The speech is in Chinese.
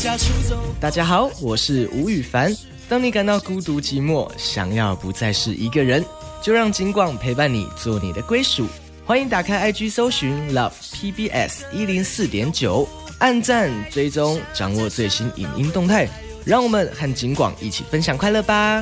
家出走。大家好，我是吴宇凡。当你感到孤独寂寞，想要不再是一个人，就让警广陪伴你，做你的归属。欢迎打开 IG 搜寻 Love PBS 104.9，按赞追踪，掌握最新影音动态。让我们和警广一起分享快乐吧。